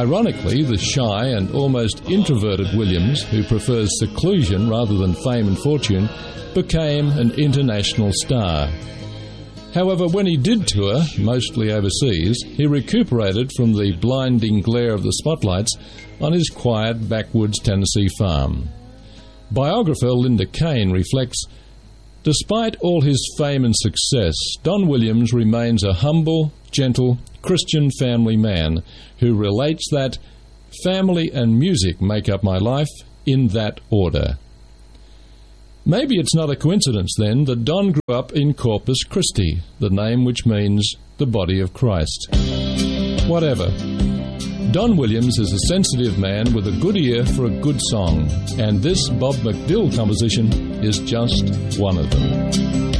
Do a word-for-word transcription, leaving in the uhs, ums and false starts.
Ironically, the shy and almost introverted Williams, who prefers seclusion rather than fame and fortune, became an international star. However, when he did tour, mostly overseas, he recuperated from the blinding glare of the spotlights on his quiet backwoods Tennessee farm. Biographer Linda Kane reflects, "Despite all his fame and success, Don Williams remains a humble, gentle, Christian family man who relates that family and music make up my life in that order." Maybe it's not a coincidence, then, that Don grew up in Corpus Christi, the name which means the body of Christ. Whatever. Don Williams is a sensitive man with a good ear for a good song, and this Bob McDill composition is just one of them.